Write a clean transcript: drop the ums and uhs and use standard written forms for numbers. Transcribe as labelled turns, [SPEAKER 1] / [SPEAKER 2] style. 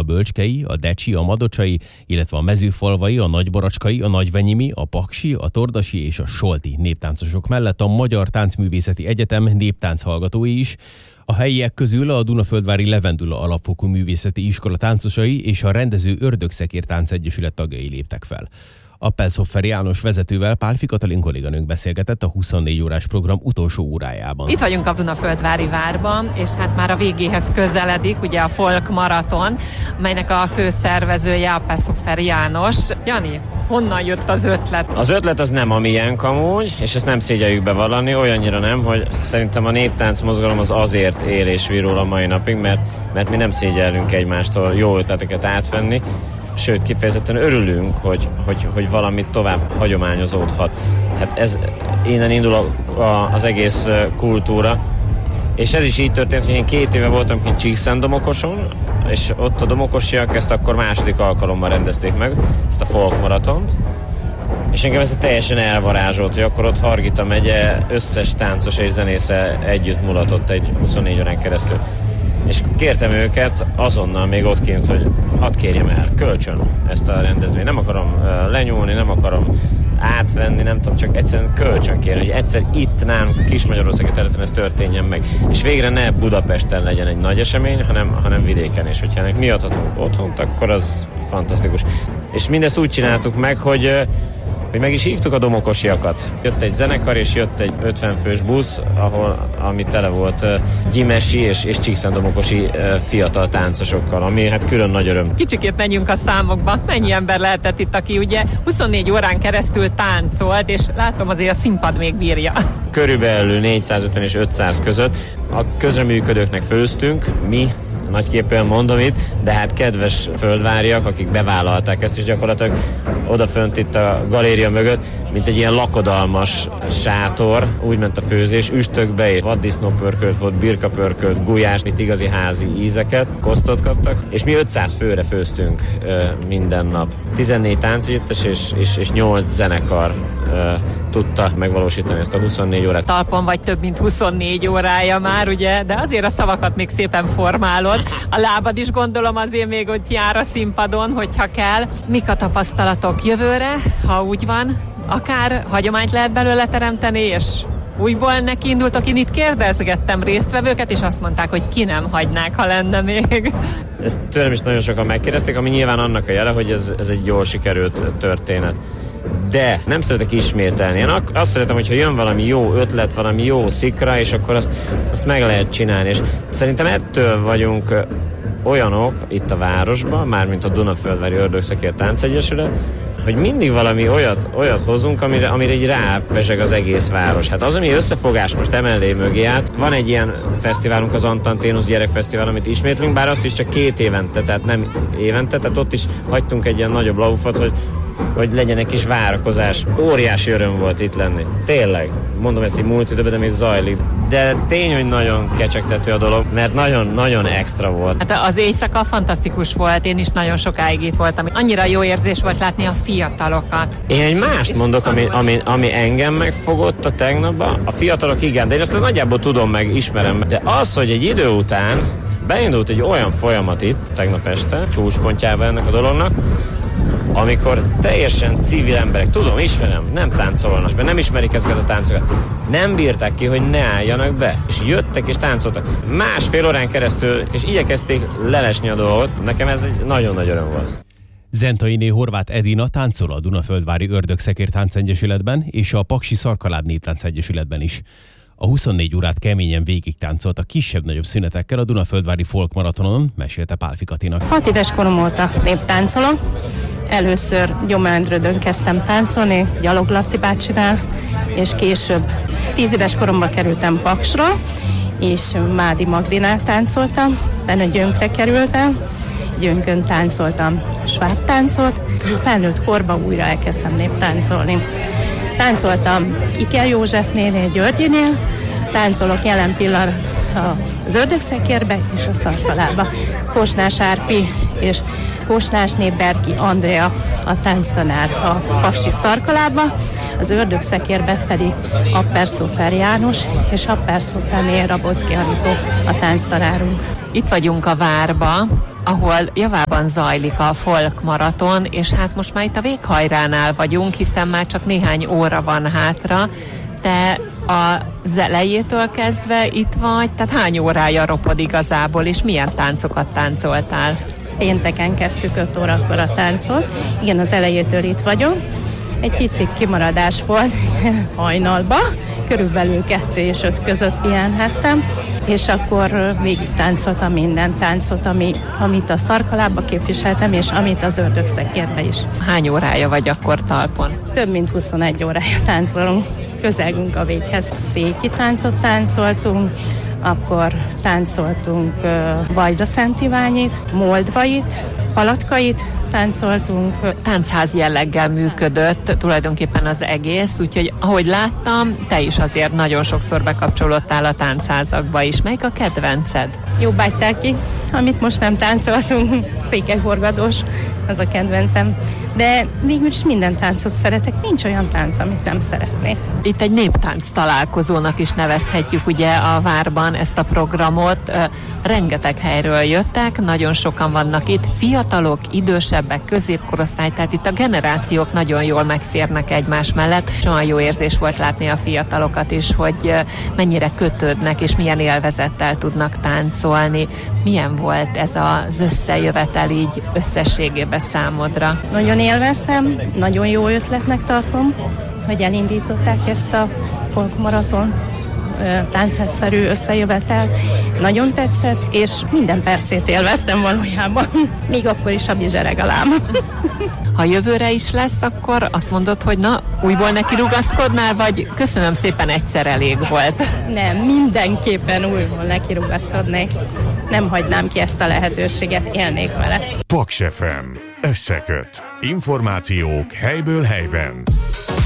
[SPEAKER 1] Bölcskei, a Decsi, a Madocsai, illetve a Mezőfalvai, a Nagybaracskai, a Nagyvenyimi, a Paksi, a Tordasi és a Solti néptáncosok mellett a Magyar Táncművészeti Egyetem néptánc hallgatói is. A helyiek közül a Dunaföldvári Levendula Alapfokú Művészeti Iskola táncosai és a rendező Ördögszekér Táncegyesület tagjai léptek fel. Appelshoffer János vezetővel Pálfi Katalin kolléganőnk beszélgetett a 24 órás program utolsó órájában.
[SPEAKER 2] Itt vagyunk a Dunaföldvári várban, és hát már a végéhez közeledik ugye a Folk Maraton, melynek a főszervezője Appelshoffer János. Jani, honnan jött az ötlet?
[SPEAKER 3] Az ötlet az nem a miénk amúgy, és ezt nem szégyeljük bevallani, olyannyira nem, hogy szerintem a néptánc mozgalom az azért él és virul a mai napig, mert mi nem szégyellünk egymástól jó ötleteket átvenni, sőt, kifejezetten örülünk, hogy valamit tovább hagyományozódhat. Hát ez innen indul az egész kultúra, és ez is így történt, hogy én 2 éve voltam kint Csíkszentdomokoson, és ott a domokosiak ezt akkor második alkalommal rendezték meg, ezt a Folk Maratont, és engem ez teljesen elvarázsolt, hogy akkor ott Hargita megye összes táncos és zenésze együtt mulatott egy 24 órán keresztül. És kértem őket azonnal még ott kint, hogy hadd kérjem el, kölcsön ezt a rendezvényt. Nem akarom lenyúlni, nem akarom átvenni, nem tudom, csak egyszerűen kölcsön kérni, hogy egyszer itt nálunk Kismagyarországi területen ez történjen meg. És végre ne Budapesten legyen egy nagy esemény, hanem vidéken. És hogyha ennek mi adhatunk otthont, akkor az fantasztikus. És mindezt úgy csináltuk meg, hogy meg is hívtuk a domokosiakat. Jött egy zenekar, és jött egy 50 fős busz, ami tele volt gyimesi és csíkszentdomokosi fiatal táncosokkal, ami hát külön nagy öröm.
[SPEAKER 2] Kicsikét menjünk a számokba. Mennyi ember lehetett itt, aki ugye 24 órán keresztül táncolt, és látom azért a színpad még bírja.
[SPEAKER 3] Körülbelül 450 és 500 között. A közreműködőknek főztünk, mi, nagyképpen mondom itt, de hát kedves földváriak, akik bevállalták ezt, és gyakorlatilag odafönt itt a galéria mögött, mint egy ilyen lakodalmas sátor, úgy ment a főzés, üstökbe, és vaddisznópörkölt volt, birkapörkölt, gulyás, itt igazi házi ízeket, kosztot kaptak, és mi 500 főre főztünk minden nap. 14 táncegyüttes és 8 zenekar tudta megvalósítani ezt a 24 órát.
[SPEAKER 2] Talpon vagy több mint 24 órája már, ugye, de azért a szavakat még szépen formálod. A lábad is gondolom azért még ott jár a színpadon, hogyha kell. Mik a tapasztalatok jövőre, ha úgy van? Akár hagyományt lehet belőle teremteni, és újból nekiindultok. Én itt kérdezgettem résztvevőket, és azt mondták, hogy ki nem hagynák, ha lenne még.
[SPEAKER 3] Ezt tőlem is nagyon sokan megkérdezték, ami nyilván annak a jele, hogy ez egy jól sikerült történet. De nem szeretek ismételni. Én azt szeretem, hogyha jön valami jó ötlet, valami jó szikra, és akkor azt meg lehet csinálni. És szerintem ettől vagyunk olyanok itt a városban, mármint a Dunaföldvári Ördögszekér Táncegyesület, hogy mindig valami olyat hozunk, amire így rápezseg az egész város. Hát az, ami összefogás most emellé mögé át, van egy ilyen fesztiválunk, az Antanténusz gyerekfesztivál, amit ismétlünk, bár azt is csak 2 évente, tehát nem évente, tehát ott is hagytunk egy ilyen nagyobb laufot, hogy legyen egy kis várakozás. Óriási öröm volt itt lenni. Tényleg. Mondom ezt így múlt időben, de még zajlik. De tény, hogy nagyon kecsegtető a dolog, mert nagyon-nagyon extra volt.
[SPEAKER 2] Hát az éjszaka fantasztikus volt, én is nagyon sokáig itt voltam. Annyira jó érzés volt látni a fiatalokat.
[SPEAKER 3] Én egy mást mondok, ami engem megfogott a tegnapban. A fiatalok igen, de én azt nagyjából tudom meg, ismerem. De az, hogy egy idő után beindult egy olyan folyamat itt tegnap este, csúcspontjában ennek a dolognak, amikor teljesen civil emberek, tudom, ismerem, nem táncolnak, mert nem ismerik ezeket a táncokat, nem bírták ki, hogy ne álljanak be, és jöttek és táncoltak. 1,5 órán keresztül, és igyekezték lelesni a dolgot, nekem ez egy nagyon nagy öröm volt.
[SPEAKER 1] Zentainé Horváth Edina táncol a Dunaföldvári Ördögszekér Táncegyesületben és a Paksi Szarkalád Néptáncegyesületben is. A 24 órát keményen végig táncolt a kisebb-nagyobb szünetekkel a Dunaföldvári Folk Maratonon, mesélte Pálfi Katinak.
[SPEAKER 4] 6 éves korom óta néptáncolom. Először Gyomrendrődön kezdtem táncolni, Gyalog Laci bácsinál, és később 10 éves koromban kerültem Paksra, és Mádi Magdinál táncoltam, utána Gyönkre kerültem, Gyönkön táncoltam sváb táncot, felnőtt korban újra elkezdtem néptáncolni. Táncoltam Iker József nénél, Györgyinél, táncolok jelen pillanat az Ördögszekérbe és a Szarkalába. Kosnás Árpi és Kosnásné Berki Andrea a tánctanár a Paksi Szarkalába, az Ördögszekérbe pedig Appelshoffer János és Appelshofferné Rabocki Anikó a tánctanárunk.
[SPEAKER 2] Itt vagyunk a várba, ahol javában zajlik a folk maraton, és hát most már itt a véghajránál vagyunk, hiszen már csak néhány óra van hátra. Te az elejétől kezdve itt vagy, tehát hány órája ropod igazából, és milyen táncokat táncoltál?
[SPEAKER 4] Pénteken kezdtük 5 órakor a táncot. Igen, az elejétől itt vagyok. Egy pici kimaradás volt hajnalba, körülbelül 2 és 5 között pihenhettem, és akkor végig táncoltam minden táncot, amit a Szarkalábba képviseltem, és amit az Ördögszekérbe is.
[SPEAKER 2] Hány órája vagy akkor talpon?
[SPEAKER 4] Több mint 21 órája táncolunk. Közelgünk a véghez, széki táncot táncoltunk, akkor táncoltunk Vajdra Szent Iványit, Moldvait, Palatkait táncoltunk.
[SPEAKER 2] Táncház jelleggel működött tulajdonképpen az egész, úgyhogy ahogy láttam, te is azért nagyon sokszor bekapcsolódtál a táncházakba is. Melyik a kedvenced?
[SPEAKER 4] Jobbágytelki, amit most nem táncoltunk, székelyforgadós, az a kedvencem. De mégis minden táncot szeretek, nincs olyan tánc, amit nem szeretnék.
[SPEAKER 2] Itt egy néptánc találkozónak is nevezhetjük ugye a várban ezt a programot. Rengeteg helyről jöttek, nagyon sokan vannak itt, fiatalok, idősebbek, középkorosztály, tehát itt a generációk nagyon jól megférnek egymás mellett. És olyan jó érzés volt látni a fiatalokat is, hogy mennyire kötődnek, és milyen élvezettel tudnak táncolni. Milyen volt ez az összejövetel így összességében számodra?
[SPEAKER 4] Nagyon élveztem, nagyon jó ötletnek tartom, hogy elindították ezt a folkmaraton táncházszerű összejövetelt. Nagyon tetszett, és minden percét élveztem valójában. Még akkor is, ami zsereg a lábam.
[SPEAKER 2] Ha jövőre is lesz, akkor azt mondod, hogy na, újból neki rugaszkodnál, vagy köszönöm szépen, egyszer elég volt?
[SPEAKER 4] Nem, mindenképpen újból neki rugaszkodnék. Nem hagynám ki ezt a lehetőséget, élnék vele.
[SPEAKER 5] Paks FM. Összeköt. Információk helyből helyben.